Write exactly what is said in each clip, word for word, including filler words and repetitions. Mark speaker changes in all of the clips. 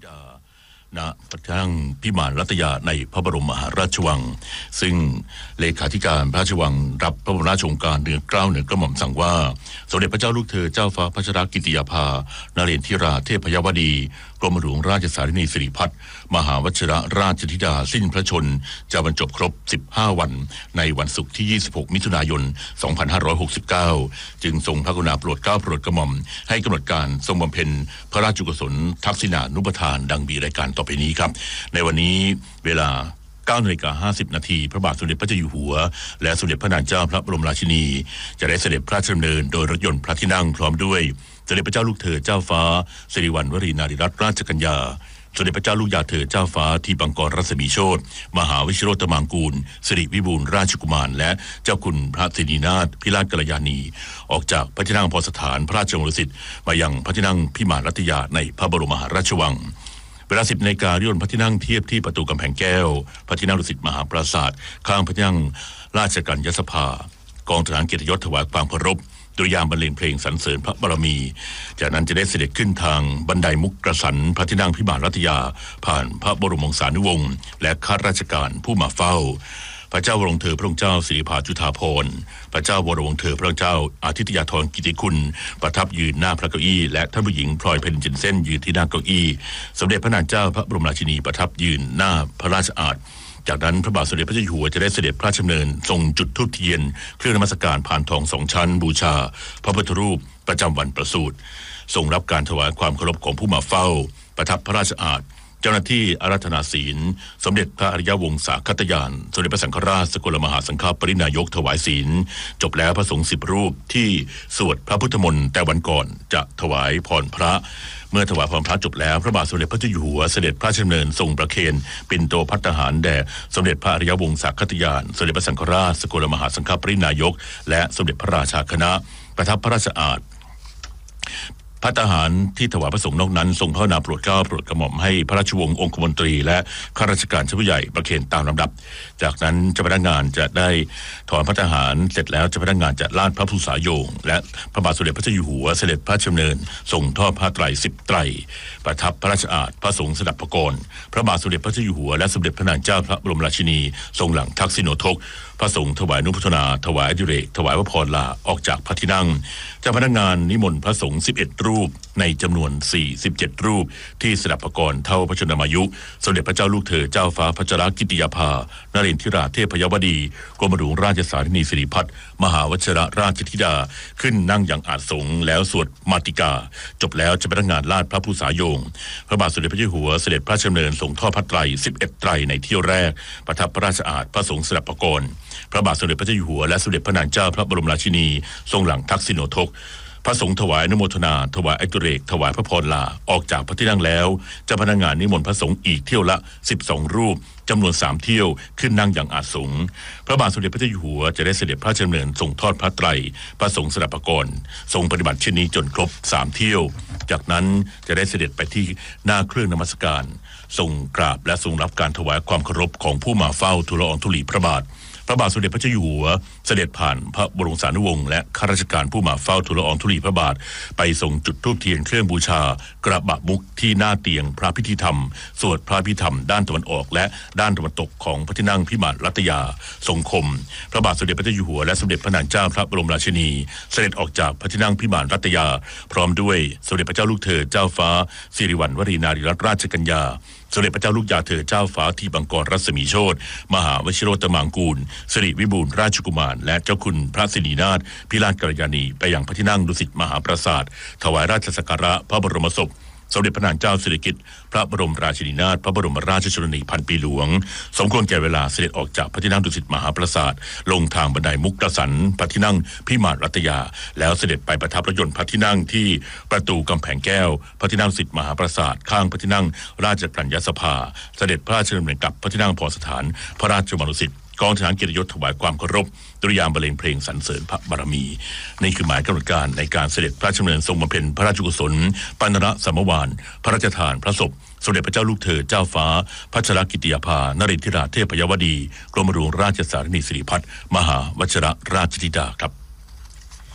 Speaker 1: ดาณพระที่นั่งพิมานรัตยาในพระบรมมหาราชวังซึ่งเลขาธิการพระราชวังรับพระบรมราชโองการเหนือเกล้าเหนือกระหม่อมสั่งว่าสมเด็จพระเจ้าลูกเธอเจ้าฟ้าพัชรกิติยาภานเรนทิราเทพยวดีกรมหลวงราชสารินีสิริพัฒน์มหาวชิรราชธิดาสิ้นพระชนจะบรรจบครบสิบห้าวันในวันศุกร์ที่ยี่สิบหกมิถุนายนสองพันห้าร้อยหกสิบเก้าจึงทรงพระกรุณาโปรดเกล้าโปรดกระหม่อมให้กำหนดการทรงบำเพ็ญพระราชกุศลทักษิณานุปทานดังมีรายการต่อไปนี้ครับในวันนี้เวลาเก้านาฬิกาห้าสิบนาทีพระบาทสมเด็จพระเจ้าอยู่หัวและสมเด็จพระนางเจ้าพระบรมราชินีจะได้เสด็จพระราชดำเนินโดยรถยนต์พระที่นั่งพร้อมด้วยสมเด็จพระเจ้าลูกเธอเจ้าฟ้าสิริวัณวรีนารีรัตนราชกัญญาสมเด็จพระเจ้าลูกยาเธอเจ้าฟ้าทีปังกรรัศมีโชติมหาวิชิโรตมังกูลสิริวิบูลย์ราชกุมารและเจ้าคุณพระสิรินาถพิราชกัลยาณีออกจากพระที่นั่งพรสถานพระราชวังดุสิตมายังพระที่นั่งพิมานรัตยาในพระบรมมหาราชวังเวลาสิบนาฬิกาเรือนพระที่นั่งเทียบที่ประตูกำแพงแก้วพระที่นั่งดุสิตมหาปราสาทข้างพระที่นั่งราชกัญญสภากองทหารเกียรติยศถวายความเคารพดุริยางค์บรรเลงเพลงสรรเสริญพระบารมีจากนั้นจะได้เสด็จขึ้นทางบันไดมุกกระสันพระที่นั่งพิมานรัตยาผ่านพระบรมวงศานุวงศ์และข้าราชการผู้มาเฝ้าพระเจ้าวรวงเธอพระองค์เจ้าสิริภาจุฑาภรณ์พระเจ้าวรวงเธอพระองค์เจ้าอาทิตยาธรกิติคุณประทับยืนหน้าพระเก้าอี้และท่านผู้หญิงพลอยเพลินจินเส้นยืนที่หน้าเก้าอี้สมเด็จพระนางเจ้าพระบรมราชินีประทับยืนหน้าพระราชอาณจากนั้นพระบาทสมเด็จพระเจ้าอยู่หัวจะได้เสด็จพระราชดำเนินทรงจุดธูปเทียนเครื่องนมัสการผ่านทองสองชั้นบูชาพระพุทธรูปประจำวันประสูติทรงรับการถวายความเคารพของผู้มาเฝ้าประทับพระราชอาณเจ้าหน้าที่อาราธนาศีลสมเด็จพระอริยวงศาคตยานสมเด็จพระสังฆราชสกลมหาสังฆปรินายกถวายศีลจบแล้วพระสงฆ์สิบรูปที่สวดพระพุทธมนต์แต่วันก่อนจะถวายพรพระเมื่อถวายพรพระจบแล้วพระบาทสมเด็จพระเจ้าอยู่หัวเสด็จพระราชดำเนินทรงประเคนปิ่นโตภัตตาหารแด่สมเด็จพระอริยวงศาคตยานสมเด็จพระสังฆราชสกลมหาสังฆปรินายกและสมเด็จพระราชาคณะประทับพระราชอาณพระทหารที่ถวายพระสงฆ์นอกนั้นทรงพระกรุณาโปรดเกล้าโปรดกระหม่อมให้พระราชวงศ์องคมนตรีและข้าราชการชั้นผู้ใหญ่ประเคนตามลำดับจากนั้นเจ้าพนักงานจะได้ถอนพระทหารเสร็จแล้วเจ้าพนักงานจะลาดพระภูษาโยงและพระบาทสมเด็จพระเจ้าอยู่หัวเสด็จพระราชดำเนินทรงทอดผ้าไตรสิบไตรประทับพระราชอาณพระสงฆ์สดับพระกรพระบาทสมเด็จพระเจ้าอยู่หัวและสมเด็จพระนางเจ้าพระบรมราชินีทรงหลังทักษิโณทกพระสงฆ์ถวายนุโมทนาถวายอดิเรกถวายพระพรลาออกจากพระที่นั่งเจ้าพนักงานนิมนต์พระสงฆ์สิบเอ็ดรูปในจำนวนสี่สิบเจ็ดรูปที่สดับพระกรเท่าพระชนมายุสมเด็จพระเจ้าลูกเธอเจ้าฟ้าพัชรกิติยาภานเรนทิราเทพยวดีกรมหลวงราชสารินีสิริพัฒน์มหาวชิรราชธิดาขึ้นนั่งอย่างอาสงแล้วสวดมาติกาจบแล้วเจ้าพนักงานลาดพระภูษาโยงพระบาทสมเด็จพระเจ้าอยู่หัวเสด็จพระราชดำเนินทรงทอดพระไตรสิบเอ็ดไตรในเที่ยวแรกประทับพระราชอาณพระสงฆ์สดับพระกรพระบาทสมเด็จพระเจ้าอยู่หัวและสมเด็จพระนางเจ้าพระบรมราชินีทรงหลังทักษิโณทกพระสงฆ์ถวายอนุโมทนาถวายอดิเรกถวายพระพรลาออกจากพระที่นั่งแล้วเจ้าพนักงานนิมนต์พระสงฆ์อีกเที่ยวละสิบสองรูปจำนวนสามเที่ยวขึ้นนั่งอย่างอาสงพระบาทสมเด็จพระเจ้าอยู่หัวจะได้เสด็จพระราชดำเนินทรงทอดพระไตรพระสงฆ์สดับพระกรทรงปฏิบัติเช่นนี้จนครบสามเที่ยวจากนั้นจะได้เสด็จไปที่หน้าเครื่องนมัสการทรงกราบและทรงรับการถวายความเคารพของผู้มาเฝ้าทูลละอองธุลีพระบาทพระบาทสมเด็จพระเจ้าอยู่หัวเสด็จผ่านพระบรมสานุวงศ์และข้าราชการผู้มาเฝ้าทูลละอองธุลีพระบาทไปส่งจุดธูปเทียนเครื่องบูชากระบะมุกที่หน้าเตียงพระพิธีธรรมสวดพระพิธรรมด้านตะวันออกและด้านตะวันตกของพระที่นั่งพิมานรัตยาทรงคมพระบาทสมเด็จพระเจ้าอยู่หัวและสมเด็จพระนางเจ้าพระบรมราชินีเสด็จออกจากพระที่นั่งพิมานรัตยาพร้อมด้วยสมเด็จพระเจ้าลูกเธอเจ้าฟ้าสิริวัณวรีนารีรัตนราชกัญญาสมเด็จพระเจ้าลูกยาเธอเจ้าฟ้าทีปังกรรัศมีโชติมหาวชิโรตมังกูลสิริวิบูลย์ราชกุมารและเจ้าคุณพระสิรินาถพิราชกัลยาณีไปยังพระที่นั่งดุสิตมหาปราสาทถวายราชสักการะพระบรมศพสมเด็จพระนางเจ้าสิริกิติ์พระบรมราชินีนาถพระบรมราชชนนีพันปีหลวงสมควรแก่เวลาเสด็จออกจากพระที่นั่งดุสิตมหาปราสาทลงทางบันไดมุกกระสันพระที่นั่งพิมานรัตยาแล้วเสด็จไปประทับรถยนต์พระที่นั่งที่ประตูกำแพงแก้วพระที่นั่งดุสิตมหาปราสาทข้างพระที่นั่งราชกัญญสภาเสด็จพระราชดำเนินกลับพระที่นั่งพรสถานพระราชวังดุสิตกองทหารเกียรติยศถวายความเคารพดุริยางค์บรรเลงเพลงสรรเสริญพระบารมีนี่คือหมายกำหนดการในการเสด็จพระราชดำเนินทรงบำเพ็ญพระราชกุศลปัณณสัมวานพระราชทานพระศพสมเด็จพระเจ้าลูกเธอเจ้าฟ้าพัชรกิติยาภานเรนทิราเทพยวดีกรมหลวงราชสารินีสิริพัฒน์มหาวชิรราชธิดาครับ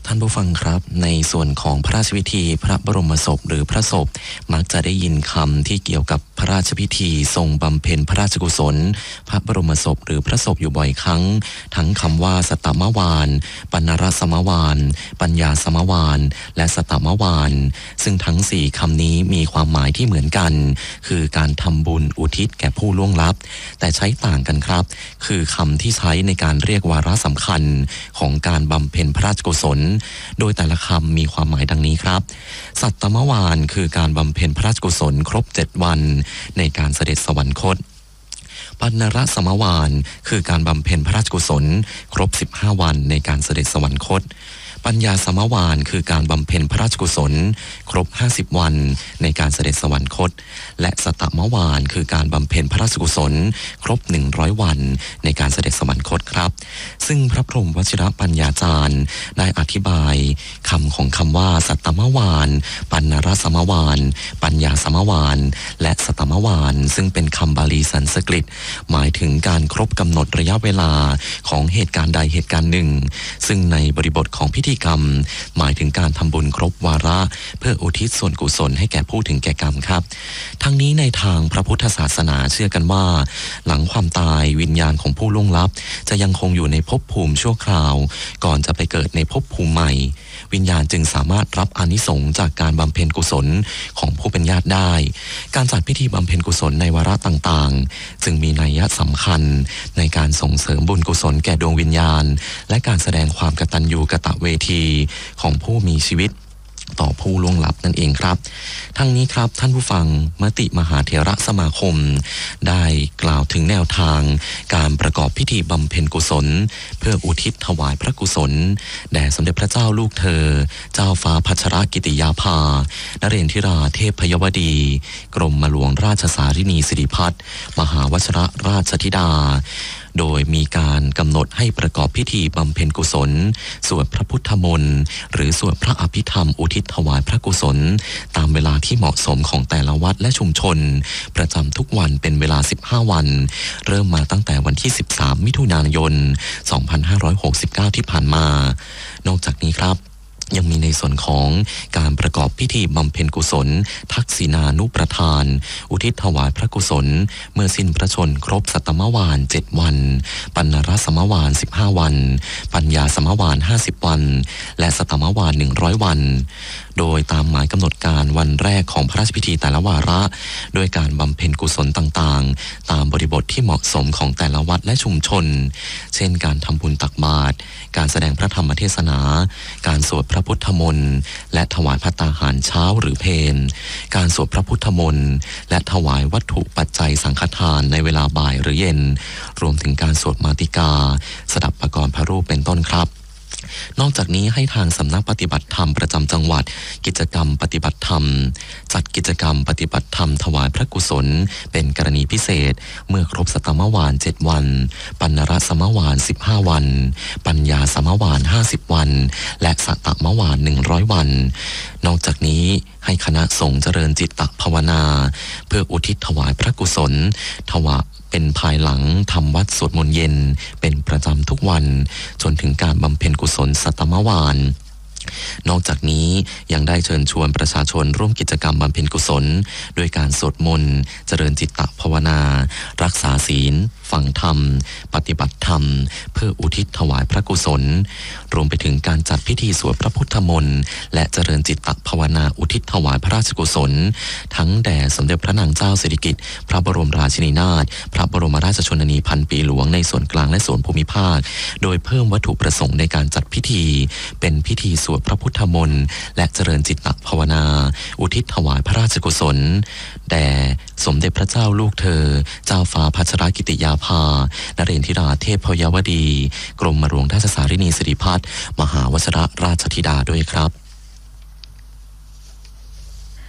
Speaker 2: ท่านผู้ฟังครับในส่วนของพระราชพิธีพระบรมศพหรือพระศพมักจะได้ยินคำที่เกี่ยวกับพระราชพิธีทรงบำเพ็ญพระราชกุศลพระบรมศพหรือพระศพอยู่บ่อยครั้งทั้งคำว่าสัตตมวานปณรสมวานปัญญาสมวานและสัตตมวานซึ่งทั้งสี่คำนี้มีความหมายที่เหมือนกันคือการทำบุญอุทิศแก่ผู้ล่วงลับแต่ใช้ต่างกันครับคือคำที่ใช้ในการเรียกวาระสำคัญของการบำเพ็ญพระราชกุศลโดยแต่ละคำมีความหมายดังนี้ครับสัตตมวานคือการบำเพ็ญพระราชกุศลครบเจ็ดวันในการเสด็จสวรรคตปัณณรสมวานคือการบำเพ็ญพระราชกุศลครบสิบห้าวันในการเสด็จสวรรคตปัญญาสมวานคือการบำเพ็ญพระราชกุศลครบห้าสิบวันในการเสด็จสวรรคตและสัตตมวานคือการบำเพ็ญพระราชกุศลครบหนึ่งร้อยวันในการเสด็จสวรรคตครับซึ่งพระพรหมวชิรปัญญาจารย์ได้อธิบายคำของคำว่าสัตตมวานปัณณรสมวานปัญญาสมวานและสัตตมวานซึ่งเป็นคำบาลีสันสกฤตหมายถึงการครบกำหนดระยะเวลาของเหตุการณ์ใดเหตุการณ์หนึ่งซึ่งในบริบทของพิธีกรรมหมายถึงการทำบุญครบวาระเพื่ออุทิศส่วนกุศลให้แก่ผู้ถึงแก่กรรมครับทั้งนี้ในทางพระพุทธศาสนาเชื่อกันว่าหลังความตายวิญญาณของผู้ล่วงลับจะยังคงอยู่ในภพภูมิชั่วคราวก่อนจะไปเกิดในภพภูมิใหม่วิญญาณจึงสามารถรับอานิสงส์จากการบำเพ็ญกุศลของผู้เป็นญาติได้การจัดพิธีบำเพ็ญกุศลในวาระต่างๆจึงมีนัยสำคัญในการส่งเสริมบุญกุศลแก่ดวงวิญญาณและการแสดงความกตัญญูกตเวทีของผู้มีชีวิตต่อผู้ล่วงลับนั่นเองครับทั้งนี้ครับท่านผู้ฟังมติมหาเถรสมาคมได้กล่าวถึงแนวทางการประกอบพิธีบำเพ็ญกุศลเพื่ออุทิศถวายพระกุศลแด่สมเด็จพระเจ้าลูกเธอเจ้าฟ้าพัชรกิติยาภานเรนทิราเทพยวดีกรมหลวงราชสารินีสิริพัฒน์มหาวชิรราชธิดาโดยมีการกำหนดให้ประกอบพิธีบำเพ็ญกุศลสวดพระพุทธมนต์หรือสวดพระอภิธรรมอุทิศถวายพระกุศลตามเวลาที่เหมาะสมของแต่ละวัดและชุมชนประจำทุกวันเป็นเวลาสิบห้าวันเริ่มมาตั้งแต่วันที่สิบสามมิถุนายนสองพันห้าร้อยหกสิบเก้าที่ผ่านมานอกจากนี้ครับยังมีในส่วนของการประกอบพิธีบำเพ็ญกุศลทักษิณานุประทานอุทิศถวายพระกุศลเมื่อสิ้นพระชนครบสัตตมวานเจ็ดวันปัณณรสมวานสิบห้าวันปัญญาสมวานห้าสิบวันและสัตตมวานหนึ่งร้อยวันโดยตามหมายกำหนดการวันแรกของพระราชพิธีแต่ละวาระโดยการบำเพ็ญกุศลต่างๆตามบริบทที่เหมาะสมของแต่ละวัดและชุมชนเช่นการทำบุญตักบาตรการแสดงพระธรรมเทศนาการสวดพระพุทธมนต์และถวายภัตตาหารเช้าหรือเพลการสวดพระพุทธมนต์และถวายวัตถุปัจจัยสังฆทานในเวลาบ่ายหรือเย็นรวมถึงการสวดมาติกาสดับประกรณ์พระรูปเป็นต้นครับนอกจากนี้ให้ทางสำนักปฏิบัติธรรมประจำจังหวัดกิจกรรมปฏิบัติธรรมจัดกิจกรรมปฏิบัติธรรมถวายพระกุศลเป็นกรณีพิเศษเมื่อครบสัตตมวานเจ็ดวันปัณณรสมวานสิบห้าวันปัญญาสมวานห้าสิบวันและสัตตมวานหนึ่งร้อยวันนอกจากนี้ให้คณะสงฆ์เจริญจิตตภาวนาเพื่ออุทิศถวายพระกุศลถวายเป็นภายหลังทำวัดสวดมนต์เย็นเป็นประจำทุกวันจนถึงการบำเพ็ญกุศลสัตตมวานนอกจากนี้ยังได้เชิญชวนประชาชนร่วมกิจกรรมบำเพ็ญกุศลโดยการสวดมนต์เจริญจิตตภาวนารักษาศีลฟังธรรมปฏิบัติธรรมเพื่ออุทิศถวายพระกุศลรวมไปถึงการจัดพิธีสวดพระพุทธมนต์และเจริญจิตตภาวนาอุทิศถวายพระราชกุศลทั้งแด่สมเด็จพระนางเจ้าสิริกิติ์พระบรมราชินีนาถพระบรมราชชนนีพันปีหลวงในส่วนกลางและส่วนภูมิภาคโดยเพิ่มวัตถุประสงค์ในการจัดพิธีเป็นพิธีสวดพระพุทธมนต์และเจริญจิตตภาวนาอุทิศถวายพระราชกุศลแด่สมเด็จพระเจ้าลูกเธอเจ้าฟ้าพัชรกิติยาภานเรนทิราเทพยวดีกรมหลวงราชสารินีสิริพัฒน์มหาวชิรราชธิดาด้วยครับ
Speaker 3: ค่ะ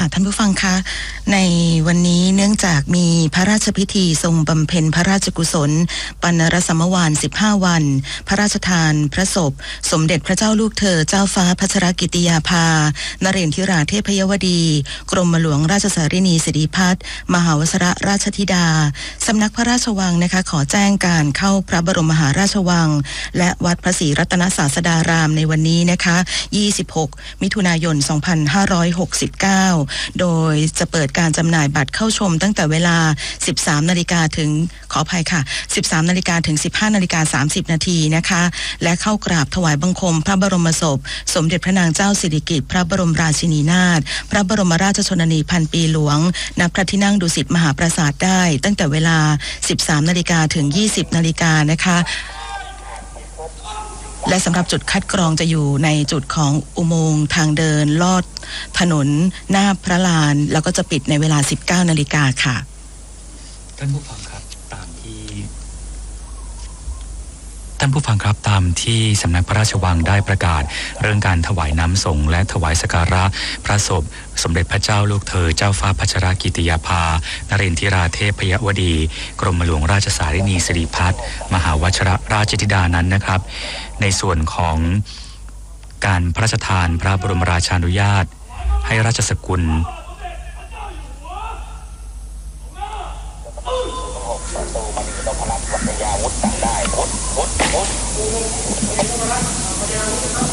Speaker 3: ค่ะท่านผู้ฟังคะในวันนี้เนื่องจากมีพระราชพิธีทรงบำเพ็ญพระราชกุศลปานรสมวานสิบห้าวันพระราชทานพระศพสมเด็จพระเจ้าลูกเธอเจ้าฟ้าพัชรกิติยาภานเรนทิราเทพยวดีกรมหลวงราชสารินีสิริพัฒน์มหาวสรราชธิดาสำนักพระราชวังนะคะขอแจ้งการเข้าพระบรมมหาราชวังและวัดพระศรีรัตนศาสดารามในวันนี้นะคะยี่สิบหกมิถุนายนสองพันห้าร้อยหกสิบเก้าโดยจะเปิดการจำหน่ายบัตรเข้าชมตั้งแต่เวลา สิบสามนาฬิกา ถึงขออภัยค่ะ สิบสามนาฬิกา ถึง สิบห้านาฬิกาสามสิบนาทีนะคะและเข้ากราบถวายบังคมพระบรมศพสมเด็จพระนางเจ้าสิริกิติ์พระบรมราชินีนาถพระบรมราชชนนีพันปีหลวงณพระที่นั่งดุสิตมหาปราสาทได้ตั้งแต่เวลา สิบสามนาฬิกา ถึง ยี่สิบนาฬิกานะคะและสำหรับจุดคัดกรองจะอยู่ในจุดของอุโมงค์ทางเดินลอดถนนหน้าพระลานแล้วก็จะปิดในเวลา สิบเก้านาฬิกาค่ะ
Speaker 4: ท่านผู้ฟังครับตามที่ท่านผู้ฟังครับตามที่สำนักพระราชวังได้ประกาศเรื่องการถวายน้ำสงฆ์และถวายสักการะพระศพสมเด็จพระเจ้าลูกเธอเจ้าฟ้าพัชรกิติยาภานเรนทิราเทพยวดีกรมหลวงราชสารินีสิริพัฒน์มหาวชรราชธิดานั้นนะครับในส่วนของการพระราชทานพระบรมราชานุญาตให้ราชสกุล
Speaker 5: ได้